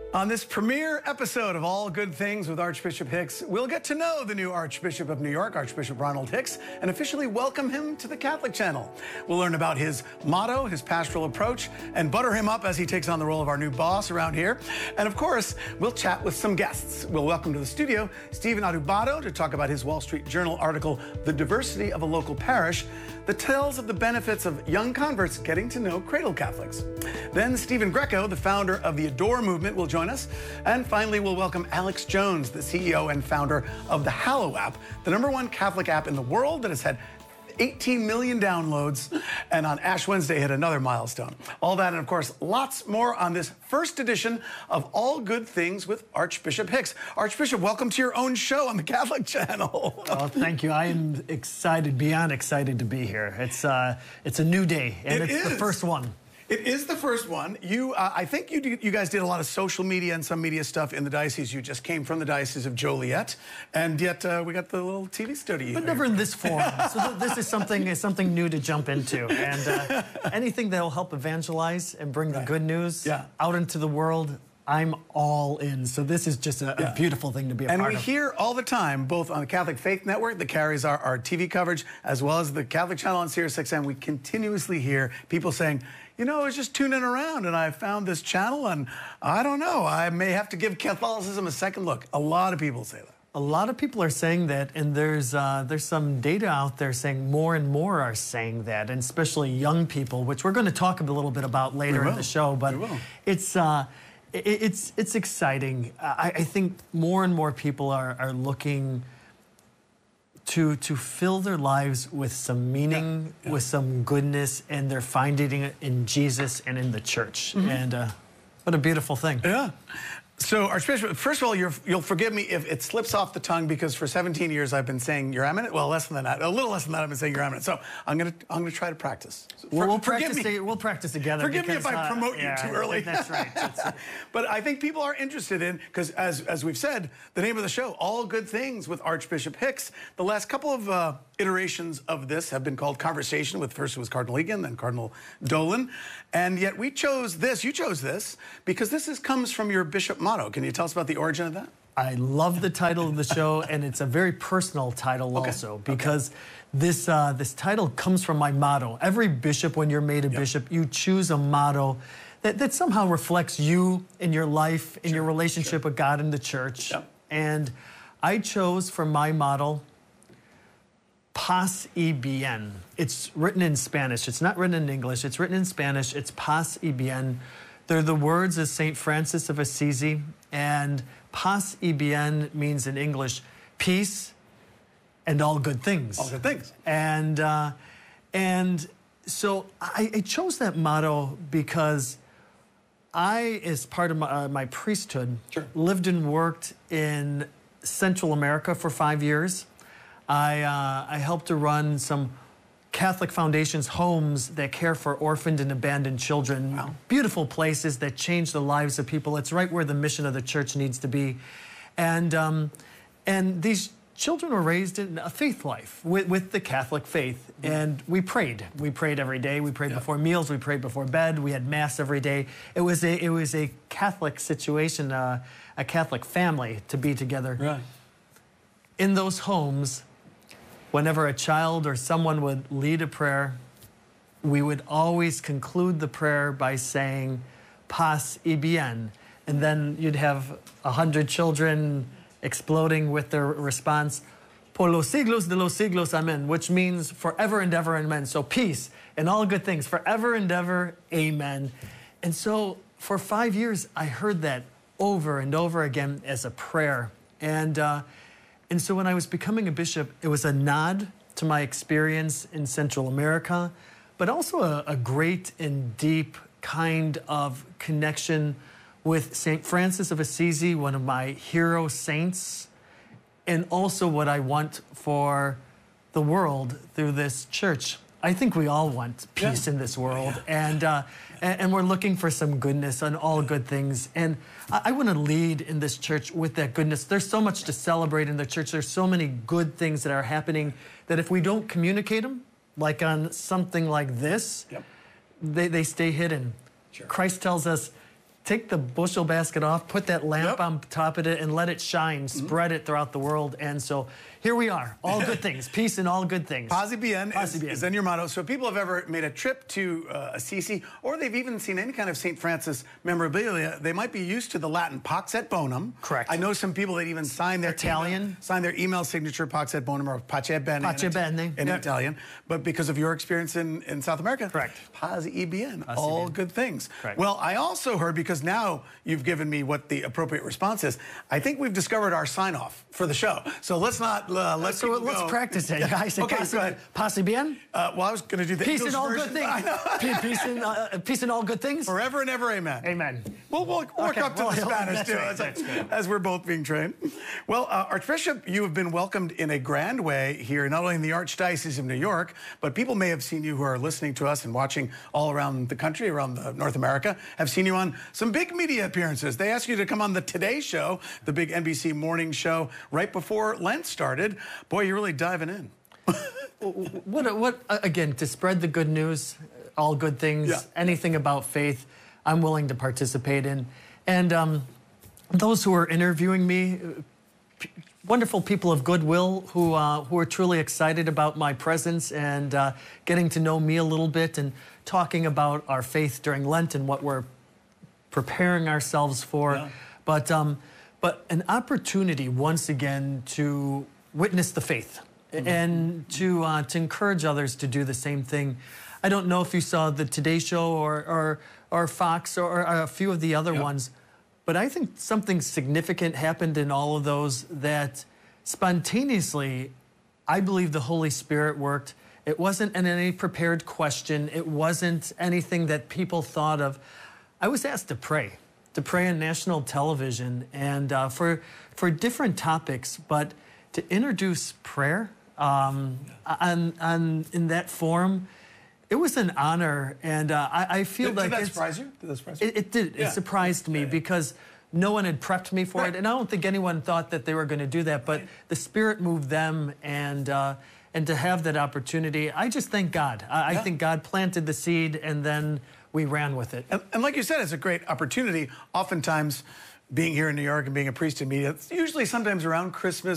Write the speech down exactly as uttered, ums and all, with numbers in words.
On this premiere episode of All Good Things with Archbishop Hicks, we'll get to know the new Archbishop of New York, Archbishop Ronald Hicks, and officially welcome him to the Catholic Channel. We'll learn about his motto, his pastoral approach, and butter him up as he takes on the role of our new boss around here. And of course, we'll chat with some guests. We'll welcome to the studio Stephen Adubato to talk about his Wall Street Journal article, The Diversity of a Local Parish, that tells of the benefits of young converts getting to know cradle Catholics. Then Stephen Greco, the founder of the Adore movement, will join us. And finally, we'll welcome Alex Jones, the C E O and founder of the Hallow app, the number one Catholic app in the world that has had eighteen million downloads, and on Ash Wednesday hit another milestone. All that and, of course, lots more on this first edition of All Good Things with Archbishop Hicks. Archbishop, welcome to your own show on the Catholic Channel. Well, thank you. I am excited, beyond excited to be here. It's uh, it's a new day, and it it's is. the first one. It is the first one. You, uh, I think you, do, you guys did a lot of social media and some media stuff in the diocese. You just came from the Diocese of Joliet, and yet uh, we got the little T V studio. But never in this form. So th this is something is something new to jump into, and uh, anything that will help evangelize and bring the Right. good news Yeah. out into the world, I'm all in. So this is just a, Yeah. a beautiful thing to be a And part we of. hear all the time, both on the Catholic Faith Network that carries our, our T V coverage, as well as the Catholic Channel on Sirius X M, we continuously hear people saying, you know, I was just tuning around and I found this channel and I don't know, I may have to give Catholicism a second look. A lot of people say that. A lot of people are saying that, and there's uh, there's some data out there saying more and more are saying that, and especially young people, which we're going to talk a little bit about later in the show. But We will. it's uh, it, it's it's exciting. I, I think more and more people are are looking to to fill their lives with some meaning, Yeah, yeah. with some goodness, and they're finding it in Jesus and in the church. Mm-hmm. And uh, what a beautiful thing. Yeah. So, Archbishop, first of all, you're, you'll forgive me if it slips off the tongue, because for seventeen years I've been saying Your Eminence. Well, less than that, a little less than that I've been saying Your Eminence. So I'm gonna I'm gonna try to practice. So, Well, for- we'll forgive practice. me. To, we'll practice together. Forgive me because, if I uh, promote you yeah, too early. That's right. That's, But I think people are interested in, because as, as we've said, the name of the show, All Good Things with Archbishop Hicks. The last couple of uh, iterations of this have been called Conversation with, first it was Cardinal Egan, then Cardinal Dolan. And yet we chose this, you chose this, because this is, comes from your bishop motto. Can you tell us about the origin of that? I love the title of the show, and it's a very personal title Okay. also, because this uh, this title comes from my motto. Every bishop, when you're made a Yep. bishop, you choose a motto that, that somehow reflects you in your life, in your relationship with God and the church. Yep. And I chose for my motto, Paz y Bien. It's written in Spanish. It's not written in English. It's written in Spanish. It's Paz y Bien. They're the words of Saint Francis of Assisi, and Paz y Bien means in English peace and all good things. All good things. And uh, and so I, I chose that motto because I, as part of my, uh, my priesthood, Sure. lived and worked in Central America for five years. I uh, I helped to run some Catholic Foundation's homes that care for orphaned and abandoned children. Wow. Beautiful places that change the lives of people. It's right where the mission of the church needs to be. And, um, and these children were raised in a faith life with, with the Catholic faith. Mm-hmm. And we prayed. We prayed every day. We prayed Yeah. before meals. We prayed before bed. We had Mass every day. It was a, it was a Catholic situation, uh, a Catholic family to be together. Right. In those homes, whenever a child or someone would lead a prayer, we would always conclude the prayer by saying, Paz y Bien. And then you'd have a hundred children exploding with their response, Por los siglos de los siglos, amen, which means forever and ever, amen. So peace and all good things, forever and ever, amen. And so for five years, I heard that over and over again as a prayer. And, uh, And so when I was becoming a bishop, it was a nod to my experience in Central America, but also a, a great and deep kind of connection with Saint Francis of Assisi, one of my hero saints, and also what I want for the world through this church. I think we all want peace Yeah. in this world, Yeah. and, uh, and and we're looking for some goodness and all good things. And I, I want to lead in this church with that goodness. There's so much to celebrate in the church. There's so many good things that are happening that if we don't communicate them, like on something like this, Yep. they, they stay hidden. Sure. Christ tells us, take the bushel basket off, put that lamp Yep. on top of it, and let it shine, spread it throughout the world. And so here we are, all good things, peace and all good things. Paz y bien, Paz y is, bien. is then your motto. So if people have ever made a trip to uh, Assisi, or they've even seen any kind of Saint Francis memorabilia, they might be used to the Latin Pax et Bonum. Correct. I know some people that even sign their Italian. email, sign their email signature Pax et Bonum or Pace Bene Pace in, Bene, in yeah. Italian. But because of your experience in, in South America, Correct. Paz y bien, Paz y all bien. good things. Correct. Well, I also heard, because now you've given me what the appropriate response is, I think we've discovered our sign-off for the show. So let's not uh, let's So people let's go. practice it, guys. Okay, Paz, go ahead. Paz y bien. Uh, well, I was going to do the Peace English and all version. good things. I know. Pe- Peace and, uh, peace and all good things. Forever and ever, amen. Amen. We'll, we'll work Okay, up to well, the Spanish, that's too, right, as, that's good. as we're both being trained. Well, uh, Archbishop, you have been welcomed in a grand way here, not only in the Archdiocese of New York, but people may have seen you who are listening to us and watching all around the country, around the North America, have seen you on some big media appearances. They asked you to come on the Today Show, the big N B C morning show, right before Lent started. Boy, you're really diving in. What, what, uh, again, to spread the good news, all good things, Yeah. anything about faith, I'm willing to participate in. And um, those who are interviewing me, uh, p- wonderful people of goodwill who, uh, who are truly excited about my presence and uh, getting to know me a little bit and talking about our faith during Lent and what we're preparing ourselves for. Yeah. But, um, but an opportunity, once again, to witness the faith. Mm-hmm. And to uh, to encourage others to do the same thing. I don't know if you saw the Today Show or or, or Fox or, or a few of the other Yep. ones, but I think something significant happened in all of those that spontaneously, I believe the Holy Spirit worked. It wasn't in any prepared question. It wasn't anything that people thought of. I was asked to pray, to pray on national television and uh, for for different topics, but to introduce prayer um, on, on, in that forum, it was an honor, and uh, I, I feel Did, like did that it's, surprise you? Did that surprise you? it, it did. Yeah. It surprised me because no one had prepped me for Right. it, and I don't think anyone thought that they were going to do that. But the Spirit moved them, and uh, and to have that opportunity, I just thank God. I, Yeah. I think God planted the seed, and then we ran with it. And, and like you said, it's a great opportunity. Oftentimes, being here in New York and being a priest in media, it's usually sometimes around Christmas,